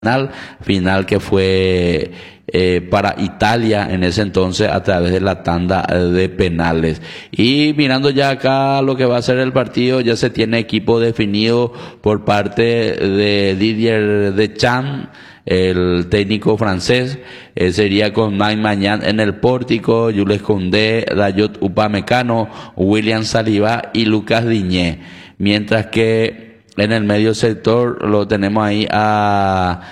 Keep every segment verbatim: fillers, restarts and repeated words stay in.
final, final que fue eh, para Italia en ese entonces a través de la tanda de penales. Y mirando ya acá lo que va a ser el partido, ya se tiene equipo definido por parte de Didier Deschamps, el técnico francés. Eh, sería con Mike Maignan en el pórtico, Jules Koundé, Dayot Upamecano, William Saliba y Lucas Digne. Mientras que en el medio sector lo tenemos ahí a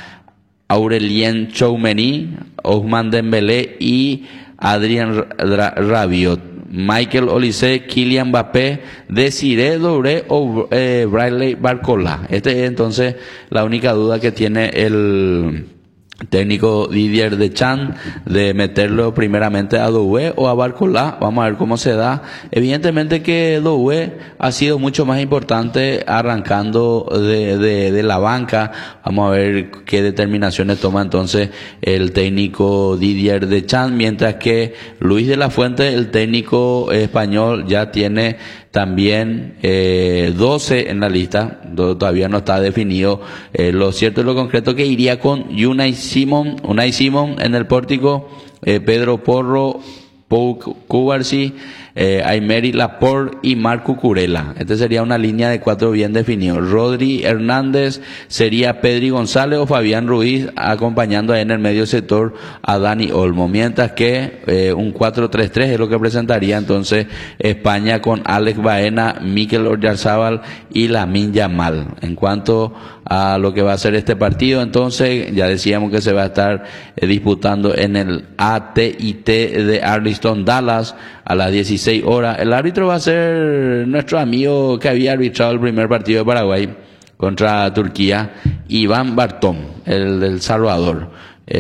Aurelien Tchouameni, Ousmane Dembélé y Adrien Rabiot. Michael Olise, Kylian Mbappé, Desiré Doué o eh, Bradley Barcola. Esta es entonces la única duda que tiene el técnico Didier Deschamps, de meterlo primeramente a Doué o a Barcola. Vamos a ver cómo se da. Evidentemente que Doué ha sido mucho más importante arrancando de, de, de la banca. Vamos a ver qué determinaciones toma entonces el técnico Didier Deschamps, mientras que Luis de la Fuente, el técnico español, ya tiene también eh, doce en la lista. Todavía no está definido. Eh, lo cierto y lo concreto que iría con Unai Simon, Unai Simon en el pórtico, eh, Pedro Porro, Pau Cubarsí, eh, Aymeri Laporte y Marco Curela. Esta sería una línea de cuatro bien definidos. Rodri Hernández, sería Pedri González o Fabián Ruiz, acompañando ahí en el medio sector a Dani Olmo. Mientras que eh, un cuatro tres tres es lo que presentaría entonces España, con Alex Baena, Mikel Oyarzabal y Lamine Yamal. En cuanto a lo que va a ser este partido, entonces ya decíamos que se va a estar eh, disputando en el A T y T de Arlington, Dallas, a las dieciséis horas. El árbitro va a ser nuestro amigo que había arbitrado el primer partido de Paraguay contra Turquía, Iván Bartón, el del Salvador,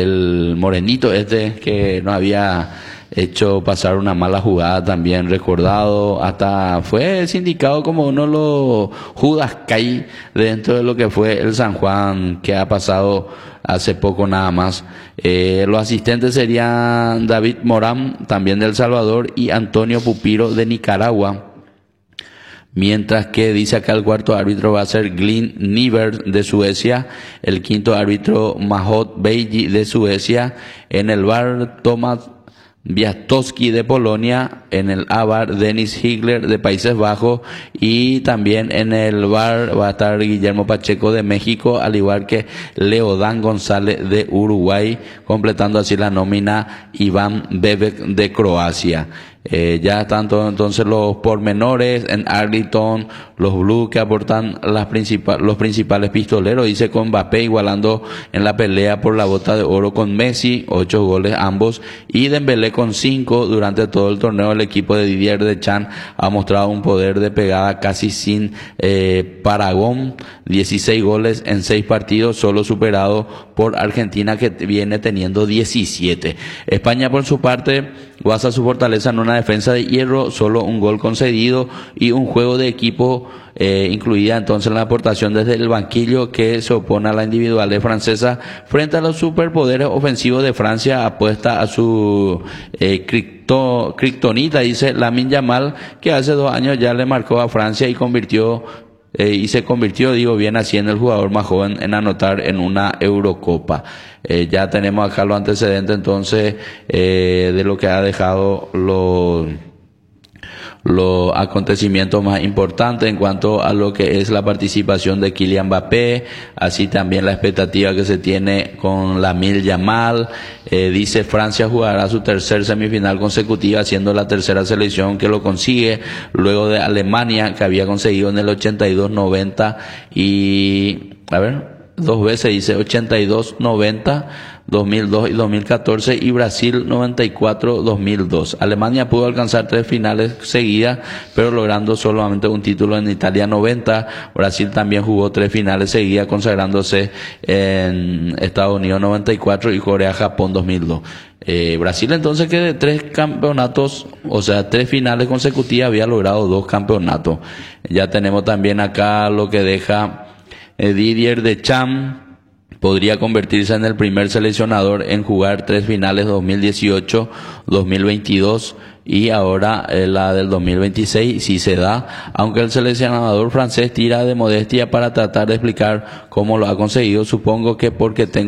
el morenito este que no había hecho pasar una mala jugada, también recordado, hasta fue sindicado como uno de los Judas Kai dentro de lo que fue el San Juan, que ha pasado hace poco nada más. Eh, los asistentes serían David Morán, también de El Salvador, y Antonio Pupiro de Nicaragua. Mientras que dice acá el cuarto árbitro va a ser Glyn Niver de Suecia, el quinto árbitro Mahot Beiji de Suecia, en el V A R Tomas Biastowski de Polonia, en el A V A R Dennis Higler de Países Bajos, y también en el V A R va a estar Guillermo Pacheco de México, al igual que Leodán González de Uruguay, completando así la nómina Iván Bebek de Croacia. Eh, ya están todos entonces los pormenores en Arlington, los Blues que aportan las principal, los principales pistoleros, dice, con Mbappé igualando en la pelea por la bota de oro con Messi, ocho goles ambos, y Dembélé con cinco. Durante todo el torneo el equipo de Didier Deschamps ha mostrado un poder de pegada casi sin eh, paragón, dieciséis goles en seis partidos, solo superado por Argentina, que viene teniendo diecisiete. España por su parte basa su fortaleza en una defensa de hierro, solo un gol concedido y un juego de equipo, eh, incluida entonces la aportación desde el banquillo, que se opone a la individualidad francesa frente a los superpoderes ofensivos de Francia. Apuesta a su eh, cripto, kriptonita, dice Lamine Yamal, que hace dos años ya le marcó a Francia y convirtió Eh, y se convirtió, digo bien así, en el jugador más joven en anotar en una Eurocopa. Eh, ya tenemos acá los antecedentes entonces eh, de lo que ha dejado los los acontecimientos más importantes en cuanto a lo que es la participación de Kylian Mbappé, así también la expectativa que se tiene con Lamine Yamal. Eh, dice Francia jugará su tercer semifinal consecutiva, siendo la tercera selección que lo consigue, luego de Alemania, que había conseguido en el ochenta y dos noventa y, a ver, dos veces dice ochenta y dos noventa, dos mil dos y dos mil catorce, y Brasil noventa y cuatro dos mil dos. Alemania pudo alcanzar tres finales seguidas, pero logrando solamente un título en Italia noventa. Brasil también jugó tres finales seguidas, consagrándose en Estados Unidos noventa y cuatro y Corea-Japón dos mil dos. Eh, Brasil entonces, que de tres campeonatos, o sea, tres finales consecutivas, había logrado dos campeonatos. Ya tenemos también acá lo que deja eh, Didier Deschamps. Podría convertirse en el primer seleccionador en jugar tres finales, dos mil dieciocho, dos mil veintidós y ahora eh, la del dos mil veintiséis sí se da, aunque el seleccionador francés tira de modestia para tratar de explicar cómo lo ha conseguido. Supongo que porque tengo